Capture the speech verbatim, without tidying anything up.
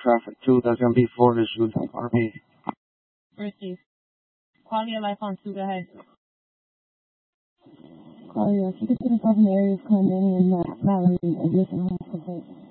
traffic too. That's going to be four issues for me. First case. Quality of life on two, go ahead. Claudia, if you could put us up in the area of condominium, not Mallory, adjacent homes, complete.